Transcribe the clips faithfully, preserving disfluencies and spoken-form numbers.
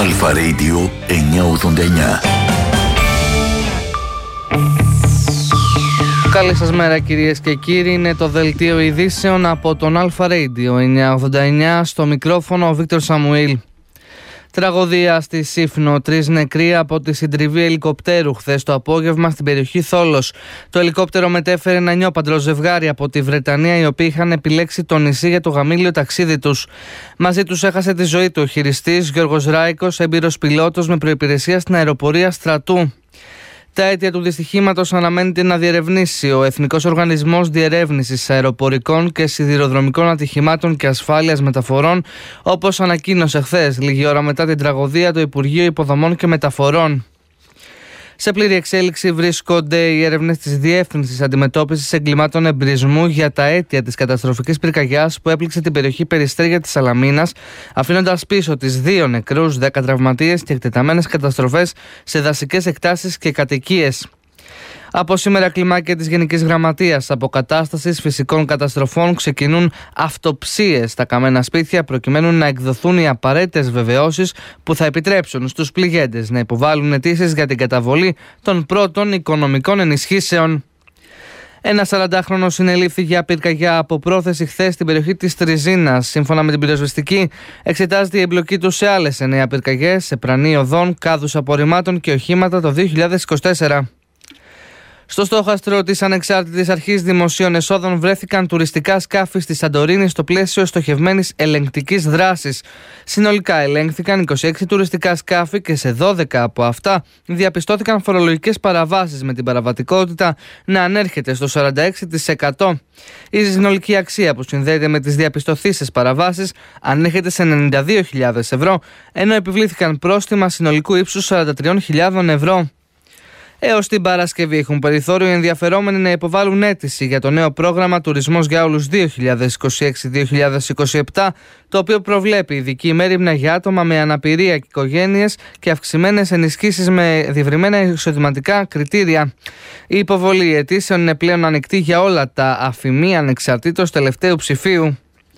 Αλφα Radio εννιακόσια ογδόντα εννιά. Καλή σας μέρα κυρίες και κύριοι, είναι το δελτίο ειδήσεων από τον Αλφα Radio εννιακόσια ογδόντα εννιά, στο μικρόφωνο ο Βίκτορ Σαμουήλ. Τραγωδία στη Σύφνο, τρεις νεκροί από τη συντριβή ελικοπτέρου χθες το απόγευμα στην περιοχή Θόλος. Το ελικόπτερο μετέφερε ένα νιόπαντρο ζευγάρι από τη Βρετανία, οι οποίοι είχαν επιλέξει το νησί για το γαμήλιο ταξίδι τους. Μαζί τους έχασε τη ζωή του ο χειριστής Γιώργος Ράικος, έμπειρος πιλότος με προϋπηρεσία στην αεροπορία στρατού. Τα αίτια του δυστυχήματος αναμένεται να διερευνήσει ο Εθνικός Οργανισμός Διερεύνησης Αεροπορικών και Σιδηροδρομικών Ατυχημάτων και Ασφάλειας Μεταφορών, όπως ανακοίνωσε χθες, λίγη ώρα μετά την τραγωδία, το Υπουργείο Υποδομών και Μεταφορών. Σε πλήρη εξέλιξη βρίσκονται οι έρευνες της Διεύθυνσης Αντιμετώπισης Εγκλημάτων Εμπρισμού για τα αίτια της καταστροφικής πυρκαγιάς που έπληξε την περιοχή Περιστέρια της Σαλαμίνας, αφήνοντας πίσω της δύο νεκρούς, δέκα τραυματίες και εκτεταμένες καταστροφές σε δασικές εκτάσεις και κατοικίες. Από σήμερα, κλιμάκια της Γενικής Γραμματείας Αποκατάστασης Φυσικών Καταστροφών ξεκινούν αυτοψίες στα καμένα σπίτια, προκειμένου να εκδοθούν οι απαραίτητες βεβαιώσεις που θα επιτρέψουν στους πληγέντες να υποβάλουν αιτήσεις για την καταβολή των πρώτων οικονομικών ενισχύσεων. Ένα σαραντάχρονος συνελήφθη για πυρκαγιά από πρόθεση χθες στην περιοχή της Τριζίνας. Σύμφωνα με την πυροσβεστική, εξετάζεται η εμπλοκή του σε άλλες εννέα πυρκαγιές, σε πρανή οδών, κάδους απορριμμάτων και οχήματα το δύο χιλιάδες είκοσι τέσσερα. Στο στόχαστρο της Ανεξάρτητης Αρχής Δημοσίων Εσόδων βρέθηκαν τουριστικά σκάφη στη Σαντορίνη στο πλαίσιο στοχευμένης ελεγκτικής δράσης. Συνολικά ελέγχθηκαν είκοσι έξι τουριστικά σκάφη και σε δώδεκα από αυτά διαπιστώθηκαν φορολογικές παραβάσεις, με την παραβατικότητα να ανέρχεται στο σαράντα έξι τοις εκατό. Η συνολική αξία που συνδέεται με τις διαπιστωθήσεις παραβάσεις ανέρχεται σε ενενήντα δύο χιλιάδες ευρώ, ενώ επιβλήθηκαν πρόστιμα συνολικού ύψους σαράντα τρεις χιλιάδες ευρώ. Έως την Παρασκευή έχουν περιθώριο οι ενδιαφερόμενοι να υποβάλουν αίτηση για το νέο πρόγραμμα Τουρισμός για Όλους δύο χιλιάδες είκοσι έξι δύο χιλιάδες είκοσι επτά, το οποίο προβλέπει ειδική μέριμνα για άτομα με αναπηρία και οικογένειες και αυξημένες ενισχύσεις με διευρυμένα εισοδηματικά κριτήρια. Η υποβολή αιτήσεων είναι πλέον ανοιχτή για όλα τα αφημί ανεξαρτήτως τελευταίου ψηφίου.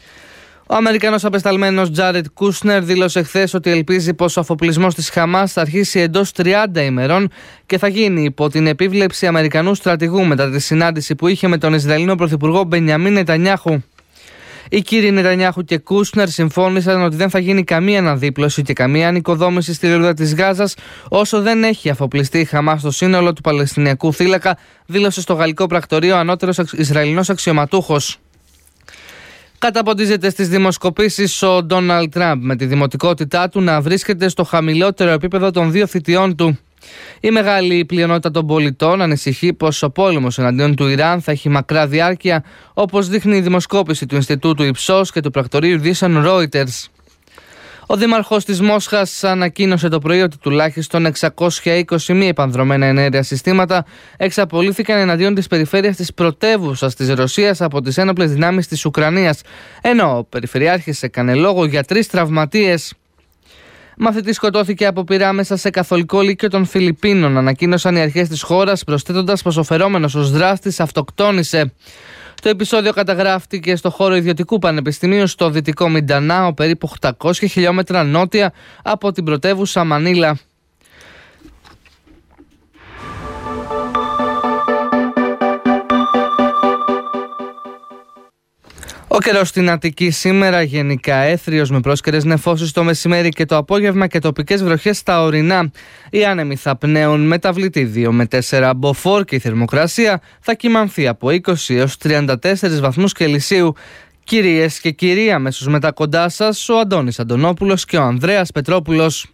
Ο Αμερικανός απεσταλμένος Τζάρετ Κούσνερ δήλωσε χθες ότι ελπίζει πως ο αφοπλισμός της Χαμάς θα αρχίσει εντός τριάντα ημερών και θα γίνει υπό την επίβλεψη Αμερικανού στρατηγού μετά τη συνάντηση που είχε με τον Ισραηλινό Πρωθυπουργό Μπενιαμίν Νετανιάχου. Οι κύριοι Νετανιάχου και Κούσνερ συμφώνησαν ότι δεν θα γίνει καμία αναδίπλωση και καμία ανοικοδόμηση στη λωρίδα της Γάζας όσο δεν έχει αφοπλιστεί η Χαμάς στο σύνολο του Παλαιστινιακού θύλακα, δήλωσε στο γαλλικό πρακτορείο ανώτερος Ισραηλινός αξιωματούχος. Καταποντίζεται στις δημοσκοπήσεις ο Ντόναλντ Τραμπ, με τη δημοτικότητά του να βρίσκεται στο χαμηλότερο επίπεδο των δύο θητιών του. Η μεγάλη πλειονότητα των πολιτών ανησυχεί πως ο πόλεμος εναντίον του Ιράν θα έχει μακρά διάρκεια, όπως δείχνει η δημοσκόπηση του Ινστιτούτου Ιψός και του πρακτορείου ειδήσεων Reuters. Ο δήμαρχος της Μόσχας ανακοίνωσε το πρωί ότι τουλάχιστον εξακόσια είκοσι μη επανδρομένα εναέρια συστήματα εξαπολύθηκαν εναντίον της περιφέρειας της πρωτεύουσας της Ρωσίας από τις ένοπλες δυνάμεις της Ουκρανίας, ενώ ο περιφερειάρχης έκανε λόγο για τρεις τραυματίες. Μαθητή σκοτώθηκε από πυρά μέσα σε καθολικό λύκειο των Φιλιππίνων, ανακοίνωσαν οι αρχές της χώρας, προσθέτοντας πως ο φερόμενος ως δράστης αυτοκτόνησε. Το επεισόδιο καταγράφτηκε στο χώρο ιδιωτικού πανεπιστημίου στο δυτικό Μιντανάο, περίπου οκτακόσια χιλιόμετρα νότια από την πρωτεύουσα Μανίλα. Ο καιρός στην Αττική σήμερα γενικά έθριος με πρόσκαιρες νεφώσεις το μεσημέρι και το απόγευμα και τοπικές βροχές στα ορεινά. Οι άνεμοι θα πνέουν μεταβλητή δύο με τέσσερα μποφόρ και η θερμοκρασία θα κυμανθεί από είκοσι έως τριάντα τέσσερις βαθμούς Κελσίου. Κυρίες και κύριοι, αμέσως μετά κοντά σας ο Αντώνης Αντωνόπουλος και ο Ανδρέας Πετρόπουλος.